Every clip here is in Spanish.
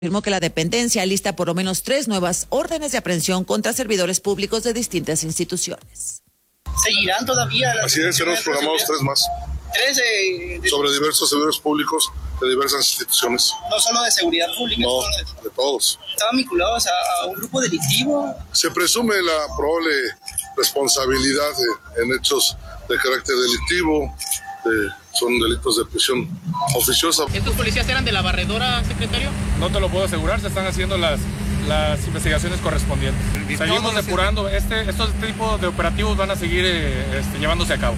Afirmó que la dependencia alista por lo menos 3 nuevas órdenes de aprehensión contra servidores públicos de distintas instituciones. ¿Seguirán todavía? Así es, tenemos programados 3 más. Sobre diversos servidores públicos de diversas instituciones. No solo de seguridad pública, no, entonces. De todos. ¿Estaban vinculados a un grupo delictivo? Se presume la probable responsabilidad en hechos de carácter delictivo. Son delitos de prisión oficiosa. ¿Estos policías eran de la barredora, secretario? No te lo puedo asegurar, se están haciendo las investigaciones correspondientes. Seguimos depurando, estos tipos de operativos van a seguir llevándose a cabo.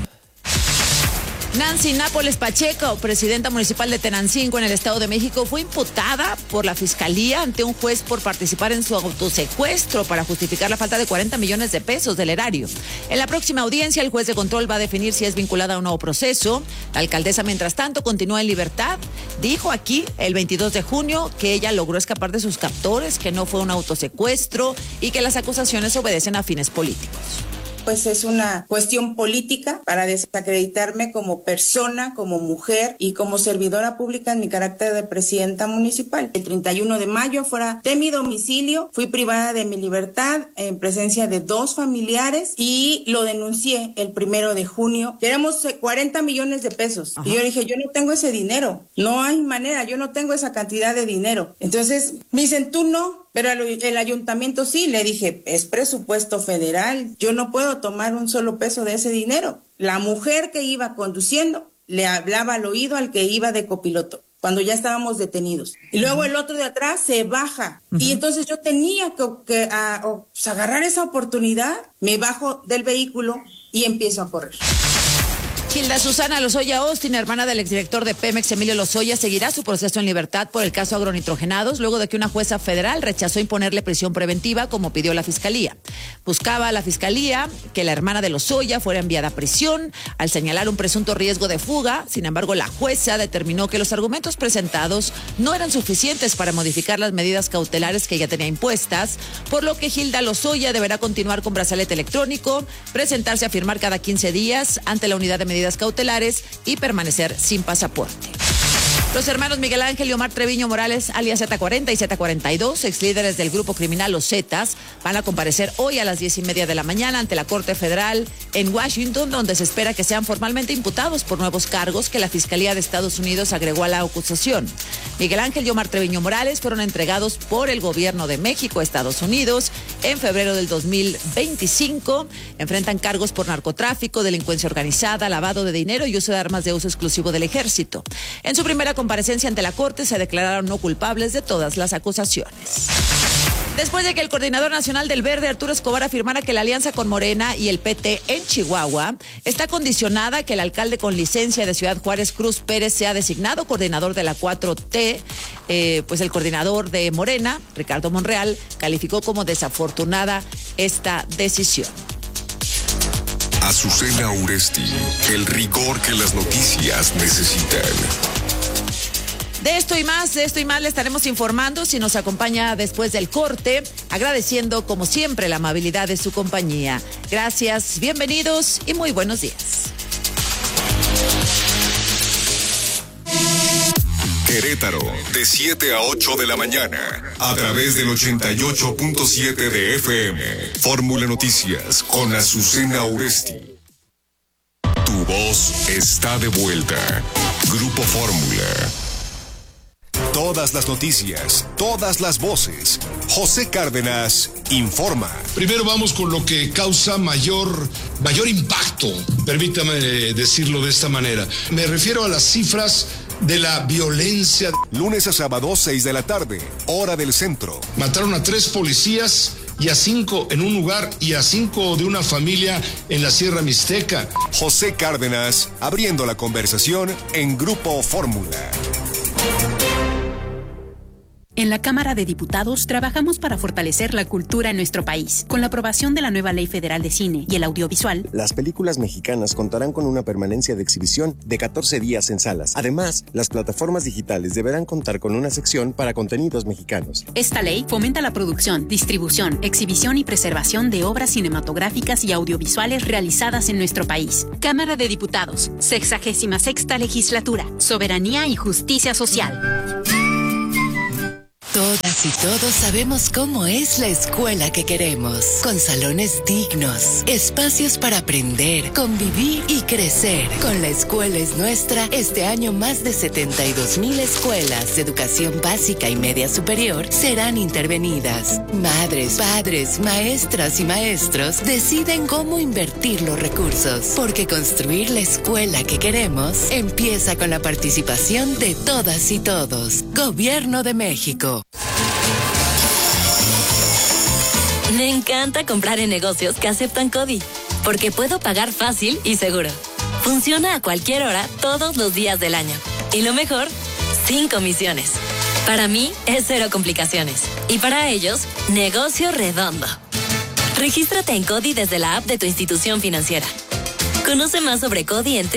Nancy Nápoles Pacheco, presidenta municipal de Tenancingo en el Estado de México, fue imputada por la Fiscalía ante un juez por participar en su autosecuestro para justificar la falta de 40 millones de pesos del erario. En la próxima audiencia, el juez de control va a definir si es vinculada a un nuevo proceso. La alcaldesa, mientras tanto, continúa en libertad. Dijo aquí, el 22 de junio, que ella logró escapar de sus captores, que no fue un autosecuestro y que las acusaciones obedecen a fines políticos. Pues es una cuestión política para desacreditarme como persona, como mujer y como servidora pública en mi carácter de presidenta municipal. El 31 de mayo, fuera de mi domicilio, fui privada de mi libertad en presencia de 2 familiares y lo denuncié el 1 de junio. Queremos 40 millones de pesos. Ajá. Y yo dije, yo no tengo ese dinero. No hay manera, yo no tengo esa cantidad de dinero. Entonces me dicen, tú no. Pero el ayuntamiento sí, le dije, es presupuesto federal, yo no puedo tomar un solo peso de ese dinero. La mujer que iba conduciendo le hablaba al oído al que iba de copiloto, cuando ya estábamos detenidos. Y luego el otro de atrás se baja. Y entonces yo tenía que agarrar esa oportunidad, me bajo del vehículo y empiezo a correr. Hilda Susana Lozoya Austin, hermana del exdirector de Pemex, Emilio Lozoya, seguirá su proceso en libertad por el caso agronitrogenados luego de que una jueza federal rechazó imponerle prisión preventiva como pidió la Fiscalía. Buscaba a la Fiscalía que la hermana de Lozoya fuera enviada a prisión al señalar un presunto riesgo de fuga. Sin embargo, la jueza determinó que los argumentos presentados no eran suficientes para modificar las medidas cautelares que ya tenía impuestas, por lo que Hilda Lozoya deberá continuar con brazalete electrónico, presentarse a firmar cada 15 días ante la unidad de medidas cautelares y permanecer sin pasaporte. Los hermanos Miguel Ángel y Omar Treviño Morales, alias Z40 y Z42, exlíderes del grupo criminal Los Zetas, van a comparecer hoy a las 10:30 de la mañana ante la Corte Federal en Washington, donde se espera que sean formalmente imputados por nuevos cargos que la Fiscalía de Estados Unidos agregó a la acusación. Miguel Ángel y Omar Treviño Morales fueron entregados por el gobierno de México a Estados Unidos en febrero del 2025. Enfrentan cargos por narcotráfico, delincuencia organizada, lavado de dinero y uso de armas de uso exclusivo del ejército. En su primera comparecencia ante la Corte se declararon no culpables de todas las acusaciones. Después de que el coordinador nacional del Verde, Arturo Escobar, afirmara que la alianza con Morena y el PT en Chihuahua está condicionada a que el alcalde con licencia de Ciudad Juárez, Cruz Pérez, sea designado coordinador de la 4T, pues el coordinador de Morena, Ricardo Monreal, calificó como desafortunada esta decisión. Azucena Uresti, el rigor que las noticias necesitan. De esto y más le estaremos informando si nos acompaña después del corte, agradeciendo como siempre la amabilidad de su compañía. Gracias, bienvenidos y muy buenos días. Querétaro, de 7 a 8 de la mañana, a través del 88.7 de FM. Fórmula Noticias con Azucena Uresti. Tu voz está de vuelta. Grupo Fórmula. Todas las noticias, todas las voces. José Cárdenas informa. Primero vamos con lo que causa mayor impacto, permítame decirlo de esta manera. Me refiero a las cifras de la violencia. Lunes a sábado, 6 de la tarde, hora del centro. Mataron a 3 policías y a 5 en un lugar y a 5 de una familia en la Sierra Mixteca. José Cárdenas, abriendo la conversación en Grupo Fórmula. En la Cámara de Diputados trabajamos para fortalecer la cultura en nuestro país. Con la aprobación de la nueva Ley Federal de Cine y el Audiovisual, las películas mexicanas contarán con una permanencia de exhibición de 14 días en salas. Además, las plataformas digitales deberán contar con una sección para contenidos mexicanos. Esta ley fomenta la producción, distribución, exhibición y preservación de obras cinematográficas y audiovisuales realizadas en nuestro país. Cámara de Diputados, 66ª Legislatura, Soberanía y Justicia Social. Todo Todas y todos sabemos cómo es la escuela que queremos, con salones dignos, espacios para aprender, convivir y crecer. Con La Escuela es Nuestra, este año más de 72,000 escuelas de educación básica y media superior serán intervenidas. Madres, padres, maestras y maestros deciden cómo invertir los recursos, porque construir la escuela que queremos empieza con la participación de todas y todos. Gobierno de México. Me encanta comprar en negocios que aceptan CODI, porque puedo pagar fácil y seguro. Funciona a cualquier hora, todos los días del año. Y lo mejor, sin comisiones. Para mí, es cero complicaciones. Y para ellos, negocio redondo. Regístrate en CODI desde la app de tu institución financiera. Conoce más sobre CODI en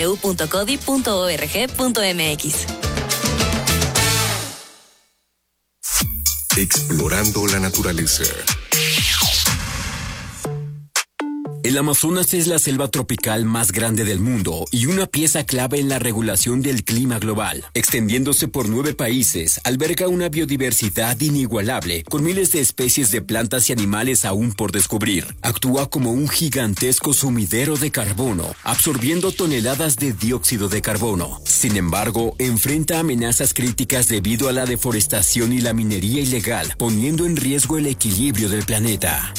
www.codi.org.mx. Explorando la naturaleza. El Amazonas es la selva tropical más grande del mundo y una pieza clave en la regulación del clima global. Extendiéndose por 9 países, alberga una biodiversidad inigualable, con miles de especies de plantas y animales aún por descubrir. Actúa como un gigantesco sumidero de carbono, absorbiendo toneladas de dióxido de carbono. Sin embargo, enfrenta amenazas críticas debido a la deforestación y la minería ilegal, poniendo en riesgo el equilibrio del planeta.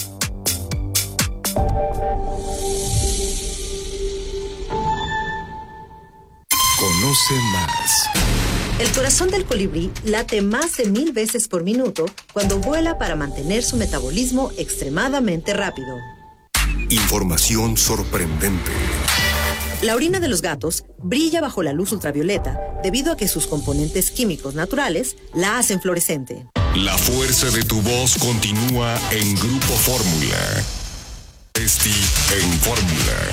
Conoce más. El corazón del colibrí late más de 1000 veces por minuto cuando vuela para mantener su metabolismo extremadamente rápido. Información sorprendente. La orina de los gatos brilla bajo la luz ultravioleta debido a que sus componentes químicos naturales la hacen fluorescente. La fuerza de tu voz continúa en Grupo Fórmula. Esti en Fórmula.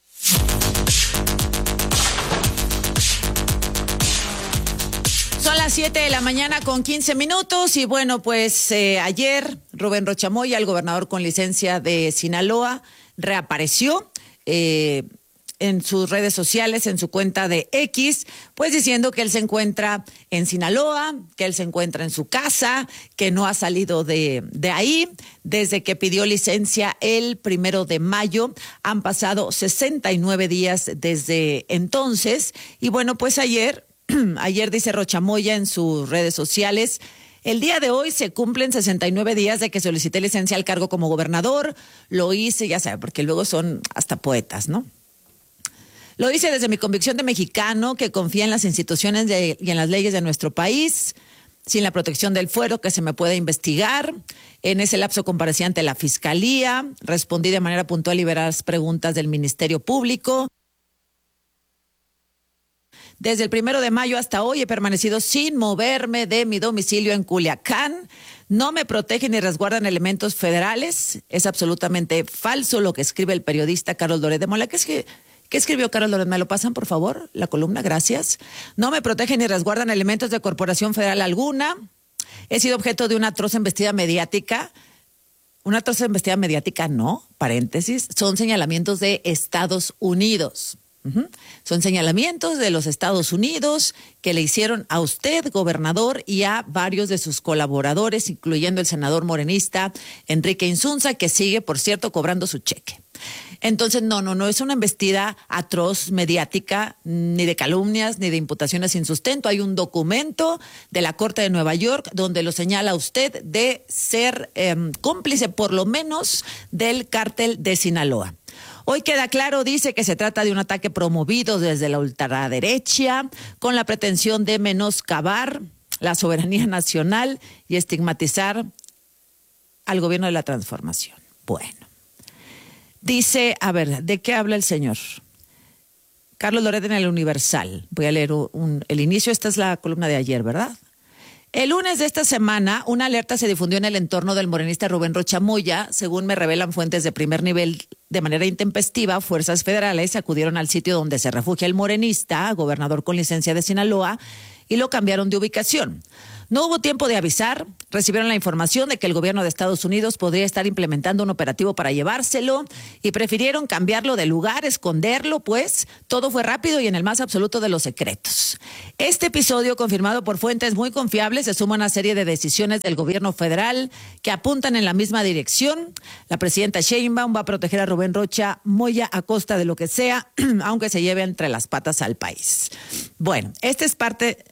Son las 7 de la mañana con 15 minutos y bueno, pues ayer Rubén Rocha Moya, el gobernador con licencia de Sinaloa, reapareció en sus redes sociales, en su cuenta de X, pues diciendo que él se encuentra en Sinaloa, que él se encuentra en su casa, que no ha salido de ahí desde que pidió licencia el 1 de mayo. Han pasado 69 días desde entonces y bueno, pues ayer dice Rocha Moya en sus redes sociales: el día de hoy se cumplen 69 días de que solicité licencia al cargo como gobernador. Lo hice, ya sabe, porque luego son hasta poetas, ¿no? Lo hice desde mi convicción de mexicano que confía en las instituciones y en las leyes de nuestro país, sin la protección del fuero que se me puede investigar. En ese lapso comparecí ante la Fiscalía, respondí de manera puntual y veraz preguntas del Ministerio Público. Desde el 1 de mayo hasta hoy he permanecido sin moverme de mi domicilio en Culiacán. No me protegen ni resguardan elementos federales. Es absolutamente falso lo que escribe el periodista Carlos Loret de Mola. ¿Qué escribió Carlos Loret? ¿Me lo pasan, por favor? La columna, gracias. No me protegen ni resguardan elementos de corporación federal alguna. He sido objeto de una atroz embestida mediática. Una atroz embestida mediática, no, paréntesis, son señalamientos de Estados Unidos. Son señalamientos de los Estados Unidos que le hicieron a usted, gobernador, y a varios de sus colaboradores, incluyendo el senador morenista Enrique Insunza, que sigue, por cierto, cobrando su cheque. Entonces, no es una embestida atroz mediática, ni de calumnias, ni de imputaciones sin sustento. Hay un documento de la Corte de Nueva York donde lo señala usted de ser cómplice, por lo menos, del cártel de Sinaloa. Hoy queda claro, dice, que se trata de un ataque promovido desde la ultraderecha con la pretensión de menoscabar la soberanía nacional y estigmatizar al gobierno de la transformación. Bueno, dice, a ver, ¿de qué habla el señor? Carlos Loret en el Universal. Voy a leer el inicio, esta es la columna de ayer, ¿verdad? El lunes de esta semana, una alerta se difundió en el entorno del morenista Rubén Rocha Moya. Según me revelan fuentes de primer nivel, de manera intempestiva, fuerzas federales acudieron al sitio donde se refugia el morenista, gobernador con licencia de Sinaloa, y lo cambiaron de ubicación. No hubo tiempo de avisar, recibieron la información de que el gobierno de Estados Unidos podría estar implementando un operativo para llevárselo y prefirieron cambiarlo de lugar, esconderlo, pues todo fue rápido y en el más absoluto de los secretos. Este episodio, confirmado por fuentes muy confiables, se suma a una serie de decisiones del gobierno federal que apuntan en la misma dirección. La presidenta Sheinbaum va a proteger a Rubén Rocha Moya a costa de lo que sea, aunque se lleve entre las patas al país. Bueno, esto es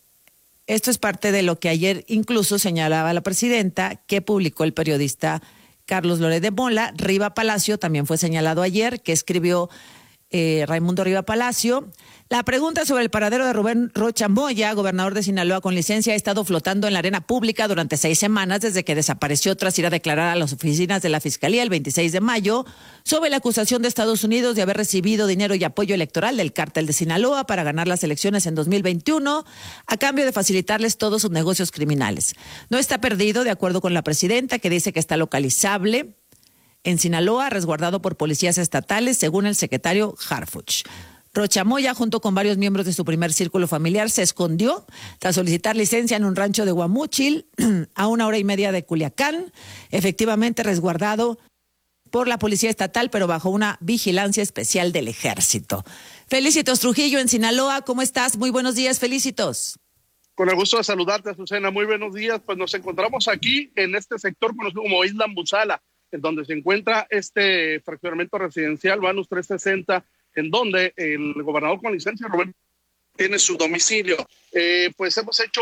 parte de lo que ayer incluso señalaba la presidenta, que publicó el periodista Carlos Loret de Mola. Riva Palacio también fue señalado ayer, que escribió Raimundo Riva Palacio. La pregunta sobre el paradero de Rubén Rocha Moya, gobernador de Sinaloa con licencia, ha estado flotando en la arena pública durante 6 semanas desde que desapareció tras ir a declarar a las oficinas de la Fiscalía el 26 de mayo sobre la acusación de Estados Unidos de haber recibido dinero y apoyo electoral del cártel de Sinaloa para ganar las elecciones en 2021 a cambio de facilitarles todos sus negocios criminales. No está perdido, de acuerdo con la presidenta, que dice que está localizable en Sinaloa, resguardado por policías estatales, según el secretario Harfuch. Rocha Moya, junto con varios miembros de su primer círculo familiar, se escondió tras solicitar licencia en un rancho de Guamúchil, a 1 hora y media de Culiacán, efectivamente resguardado por la policía estatal, pero bajo una vigilancia especial del ejército. Felicitos Trujillo en Sinaloa, ¿cómo estás? Muy buenos días, Felicitos. Con el gusto de saludarte, Azucena, muy buenos días. Pues nos encontramos aquí en este sector conocido como Isla Musala, en donde se encuentra este fraccionamiento residencial Vanus 360, en donde el gobernador con licencia, Rubén, tiene su domicilio. Pues hemos hecho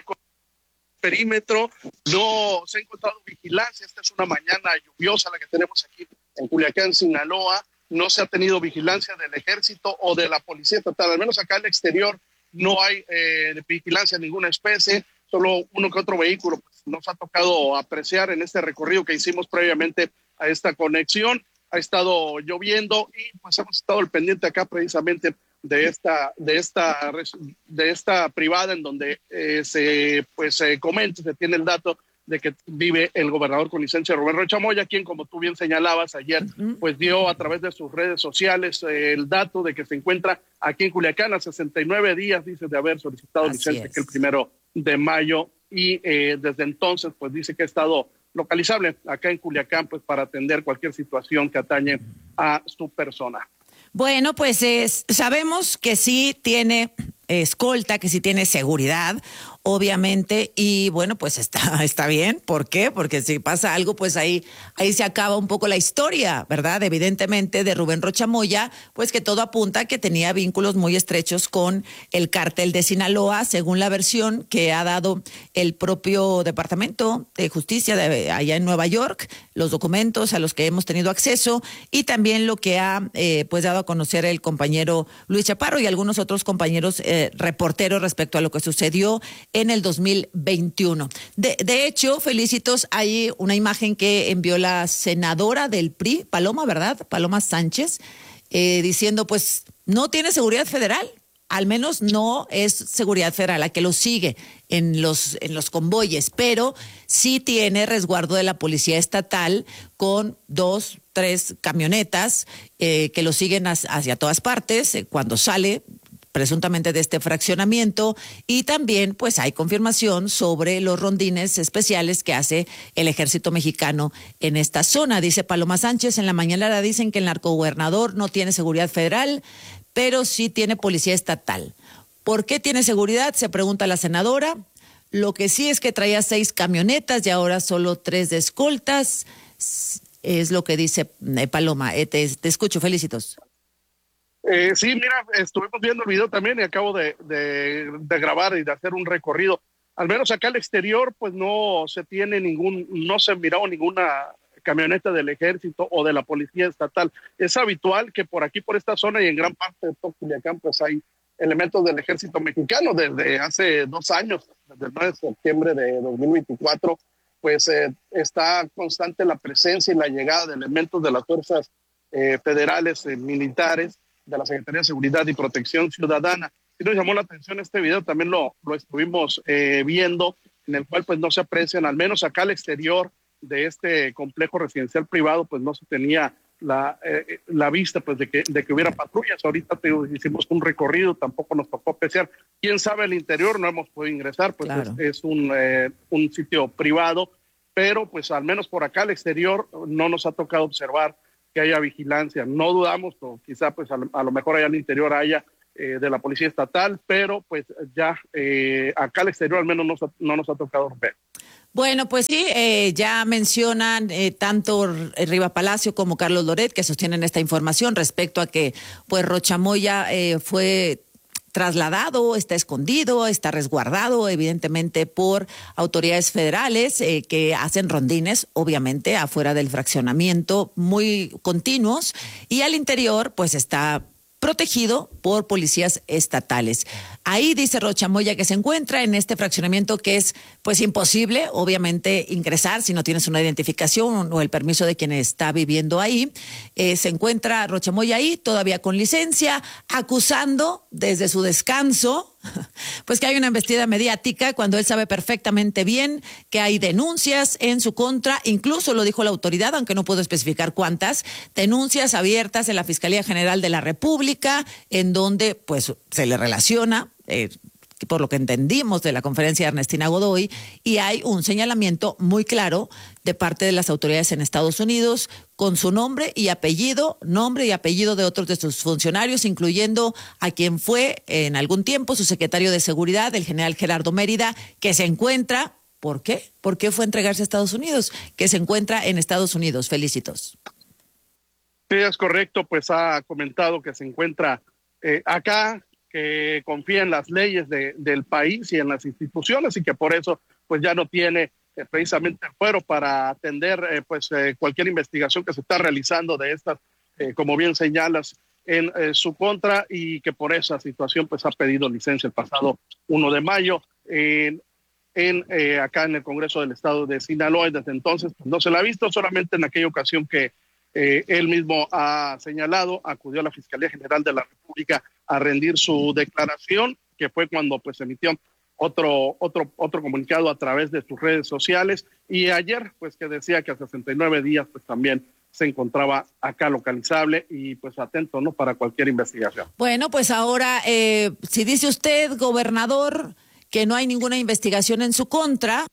perímetro, no se ha encontrado vigilancia. Esta es una mañana lluviosa la que tenemos aquí en Culiacán, Sinaloa. No se ha tenido vigilancia del ejército o de la policía estatal, al menos acá al exterior no hay vigilancia de ninguna especie, solo uno que otro vehículo. Pues nos ha tocado apreciar en este recorrido que hicimos previamente a esta conexión. Ha estado lloviendo y pues hemos estado al pendiente acá precisamente de esta privada en donde se comenta, se tiene el dato de que vive el gobernador con licencia Rubén Rocha Moya, quien, como tú bien señalabas ayer, pues dio a través de sus redes sociales el dato de que se encuentra aquí en Culiacán a 69 días, dice, de haber solicitado licencia, que el 1 de mayo, y desde entonces pues dice que ha estado localizable acá en Culiacán, pues para atender cualquier situación que atañe a su persona. Bueno, pues sabemos que sí tiene escolta, que sí tiene seguridad, obviamente, y bueno, pues está bien. ¿Por qué? Porque si pasa algo, pues ahí se acaba un poco la historia, ¿verdad? Evidentemente, de Rubén Rocha Moya, pues que todo apunta que tenía vínculos muy estrechos con el cártel de Sinaloa, según la versión que ha dado el propio Departamento de Justicia de allá en Nueva York, los documentos a los que hemos tenido acceso, y también lo que ha pues dado a conocer el compañero Luis Chaparro y algunos otros compañeros reporteros respecto a lo que sucedió en el 2021. De hecho, Felicitos, hay una imagen que envió la senadora del PRI, Paloma, ¿verdad? Paloma Sánchez, diciendo, pues, no tiene seguridad federal, al menos no es seguridad federal la que lo sigue en los convoyes, pero sí tiene resguardo de la policía estatal con 2, 3 camionetas que lo siguen hacia todas partes cuando sale presuntamente de este fraccionamiento, y también pues hay confirmación sobre los rondines especiales que hace el ejército mexicano en esta zona. Dice Paloma Sánchez, en la mañanera dicen que el narcogobernador no tiene seguridad federal, pero sí tiene policía estatal. ¿Por qué tiene seguridad? Se pregunta la senadora. Lo que sí es que traía 6 camionetas y ahora solo 3 de escoltas, es lo que dice Paloma. Te escucho, Felicitos. Sí, mira, estuvimos viendo el video también y acabo de grabar y de hacer un recorrido. Al menos acá al exterior, pues no se miró ninguna camioneta del ejército o de la policía estatal. Es habitual que por aquí, por esta zona y en gran parte de todo Culiacán, pues hay elementos del ejército mexicano desde hace 2 años, desde el 9 de septiembre de 2024, pues está constante la presencia y la llegada de elementos de las fuerzas federales, militares, de la Secretaría de Seguridad y Protección Ciudadana. Sí nos llamó la atención este video, también lo estuvimos viendo, en el cual pues no se aprecian, al menos acá al exterior de este complejo residencial privado, pues no se tenía la vista pues de que hubiera patrullas. Ahorita hicimos un recorrido, tampoco nos tocó apreciar. Quién sabe el interior, no hemos podido ingresar, pues claro. es un sitio privado, pero pues al menos por acá al exterior no nos ha tocado observar que haya vigilancia. No dudamos, o quizá pues a lo mejor allá al interior haya de la Policía Estatal, pero pues ya acá al exterior al menos no nos ha tocado ver. Bueno, pues sí, ya mencionan tanto Riva Palacio como Carlos Loret que sostienen esta información respecto a que pues Rocha Moya fue trasladado, está escondido, está resguardado evidentemente por autoridades federales que hacen rondines, obviamente, afuera del fraccionamiento muy continuos, y al interior pues está protegido por policías estatales. Ahí dice Rocha Moya que se encuentra en este fraccionamiento que es pues imposible, obviamente, ingresar si no tienes una identificación o el permiso de quien está viviendo ahí. Se encuentra Rocha Moya ahí, todavía con licencia, acusando desde su descanso pues que hay una embestida mediática cuando él sabe perfectamente bien que hay denuncias en su contra, incluso lo dijo la autoridad, aunque no puedo especificar cuántas, denuncias abiertas en la Fiscalía General de la República, en donde pues se le relaciona, por lo que entendimos de la conferencia de Ernestina Godoy, y hay un señalamiento muy claro de parte de las autoridades en Estados Unidos con su nombre y apellido de otros de sus funcionarios, incluyendo a quien fue en algún tiempo su secretario de Seguridad, el general Gerardo Mérida, que se encuentra, ¿por qué? ¿Por qué fue a entregarse a Estados Unidos? Que se encuentra en Estados Unidos. Felicitos. Sí, es correcto, pues ha comentado que se encuentra acá, que confía en las leyes del país y en las instituciones y que por eso pues ya no tiene precisamente el fuero para atender cualquier investigación que se está realizando de estas, como bien señalas, en su contra, y que por esa situación pues ha pedido licencia el pasado 1 de mayo acá en el Congreso del Estado de Sinaloa, y desde entonces pues, no se la ha visto, solamente en aquella ocasión que él mismo ha señalado, acudió a la Fiscalía General de la República a rendir su declaración, que fue cuando pues emitió otro comunicado a través de sus redes sociales, y ayer pues que decía que a 69 días pues también se encontraba acá localizable y pues atento, ¿no?, para cualquier investigación. Bueno, pues ahora si dice usted, gobernador, que no hay ninguna investigación en su contra,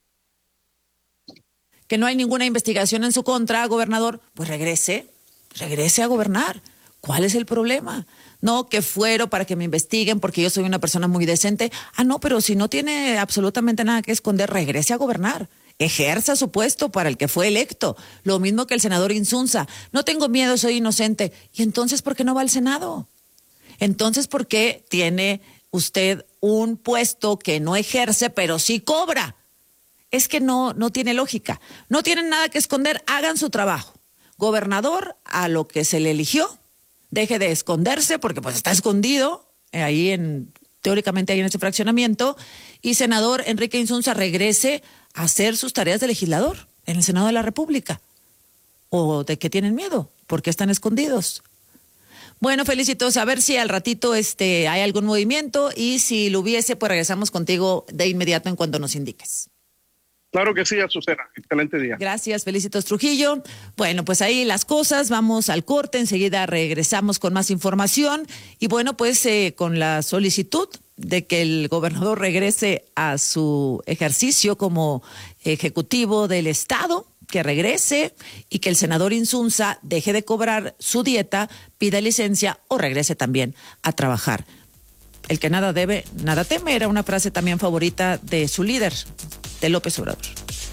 gobernador, pues regrese a gobernar. ¿Cuál es el problema? No, que fuero para que me investiguen porque yo soy una persona muy decente. No, pero si no tiene absolutamente nada que esconder, regrese a gobernar. Ejerza su puesto para el que fue electo. Lo mismo que el senador Insunza. No tengo miedo, soy inocente. ¿Y entonces por qué no va al Senado? Entonces, ¿por qué tiene usted un puesto que no ejerce, pero sí cobra? Es que no tiene lógica. No tienen nada que esconder, hagan su trabajo. Gobernador, a lo que se le eligió, deje de esconderse porque pues está escondido teóricamente ahí en ese fraccionamiento, y senador Enrique Insunza, regrese a hacer sus tareas de legislador en el Senado de la República. ¿O de qué tienen miedo? ¿Por qué están escondidos? Bueno, Felicitos, a ver si al ratito hay algún movimiento, y si lo hubiese, pues regresamos contigo de inmediato en cuanto nos indiques. Claro que sí, Azucena. Excelente día. Gracias, Felicitos Trujillo. Bueno, pues ahí las cosas, vamos al corte, enseguida regresamos con más información, y bueno, pues con la solicitud de que el gobernador regrese a su ejercicio como ejecutivo del Estado, que regrese, y que el senador Insunza deje de cobrar su dieta, pida licencia o regrese también a trabajar. El que nada debe, nada teme, era una frase también favorita de su líder, de López Obrador.